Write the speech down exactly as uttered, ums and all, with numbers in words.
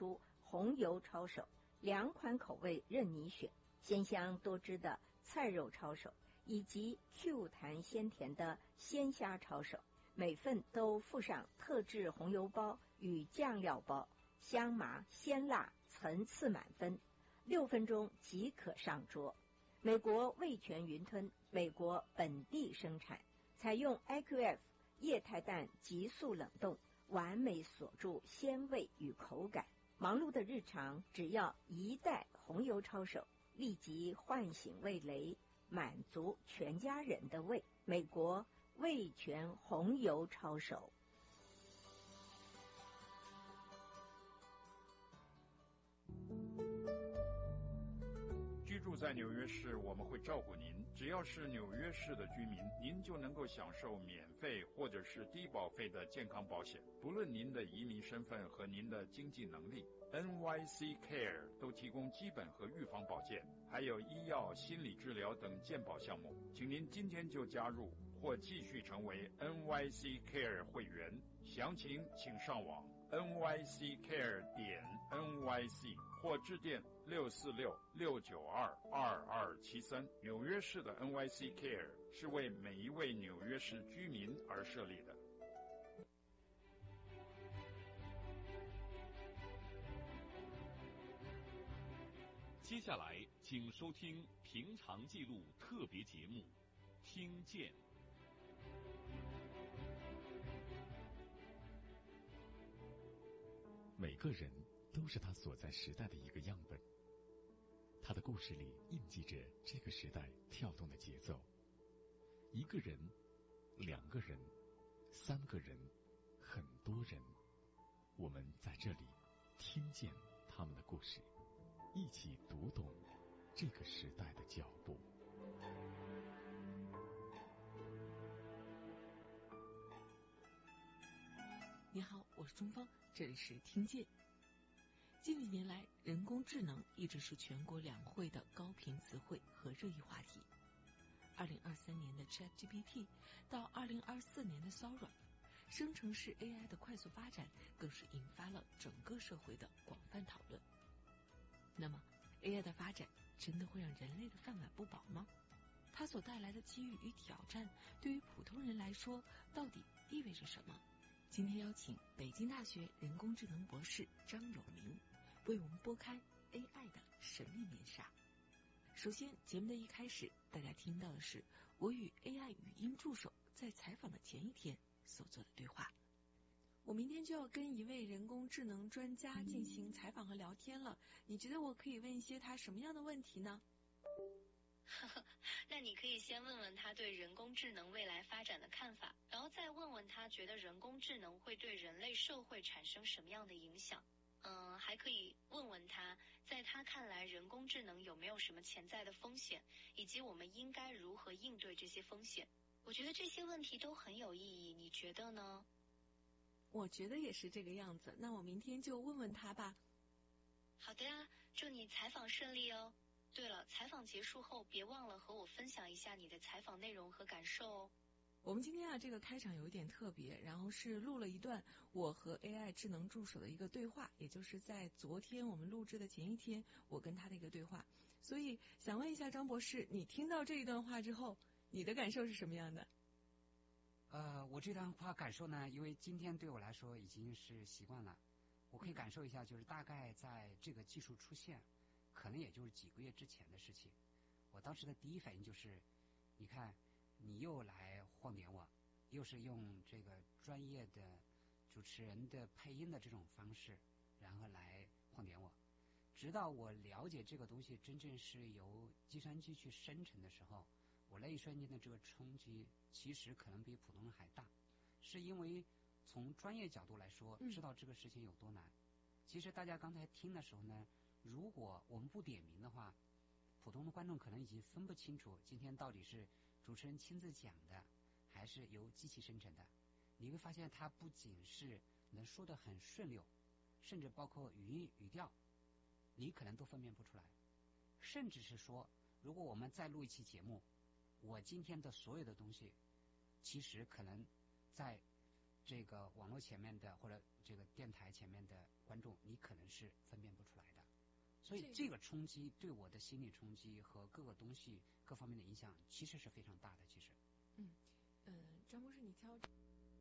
出红油抄手，两款口味任你选，鲜香多汁的菜肉抄手，以及 Q 弹鲜甜的鲜虾抄手，每份都附上特制红油包与酱料包，香麻鲜辣层次满分，六分钟即可上桌。美国味全云吞，美国本地生产，采用 I Q F 液态氮急速冷冻，完美锁住鲜味与口感。忙碌的日常，只要一袋红油抄手，立即唤醒味蕾，满足全家人的胃。美国味全红油抄手。 居住在纽约市，我们会照顾您。只要是纽约市的居民，您就能够享受免费或者是低保费的健康保险，不论您的移民身份和您的经济能力。N Y C Care 都提供基本和预防保健，还有医药、心理治疗等健保项目。请您今天就加入或继续成为 N Y C Care 会员，详情请上网 N Y C Care 点 N Y C 或致电六四六六九二二二七三。纽约市的 N Y C Care 是为每一位纽约市居民而设立的。 接下来请收听平常记录特别节目《听见》。 每个人都是他所在时代的一个样本，他的故事里印记着这个时代跳动的节奏。一个人，两个人，三个人，很多人，我们在这里听见他们的故事，一起读懂这个时代的脚步。 你好，我是钟芳，这里是听见。近几年来，人工智能一直是全国两会的高频词汇和热议话题。二零二三年的 ChatGPT 到二零二四年的 Sora， 生成式 A I 的快速发展更是引发了整个社会的广泛讨论。那么 A I 的发展真的会让人类的饭碗不保吗？它所带来的机遇与挑战对于普通人来说到底意味着什么？今天邀请北京大学人工智能博士张友明为我们拨开 A I 的神秘面纱。首先，节目的一开始，大家听到的是我与 A I 语音助手在采访的前一天所做的对话。我明天就要跟一位人工智能专家进行采访和聊天了，你觉得我可以问一些他什么样的问题呢？ 那你可以先问问他对人工智能未来发展的看法，然后再问问他觉得人工智能会对人类社会产生什么样的影响。嗯，还可以问问他，在他看来人工智能有没有什么潜在的风险，以及我们应该如何应对这些风险。我觉得这些问题都很有意义，你觉得呢？ 我觉得也是这个样子，那我明天就问问他吧。 好的呀，祝你采访顺利哦。对了，采访结束后别忘了和我分享一下你的采访内容和感受哦。 我们今天啊，这个开场有一点特别，然后是录了一段我和 A I 智能助手的一个对话，也就是在昨天我们录制的前一天，我跟他的一个对话。所以想问一下张博士，你听到这一段话之后，你的感受是什么样的？ 呃，我这段话感受呢，因为今天对我来说已经是习惯了，我可以感受一下，就是大概在这个技术出现，可能也就是几个月之前的事情。我当时的第一反应就是，你看，你又来晃点我，又是用这个专业的主持人的配音的这种方式，然后来晃点我。直到我了解这个东西真正是由计算机去生成的时候，我那一瞬间的这个冲击其实可能比普通人还大，是因为从专业角度来说，知道这个事情有多难。其实大家刚才听的时候呢，如果我们不点名的话，普通的观众可能已经分不清楚今天到底是主持人亲自讲的，还是由机器生成的。你会发现它不仅是能说得很顺溜，甚至包括语音语调，你可能都分辨不出来。甚至是说，如果我们再录一期节目，我今天的所有的东西，其实可能在这个网络前面的或者这个电台前面的观众，你可能是分辨不出来的。所以这个冲击对我的心理冲击和各个东西各方面的影响其实是非常大的。其实， 嗯嗯，张博士，你挑。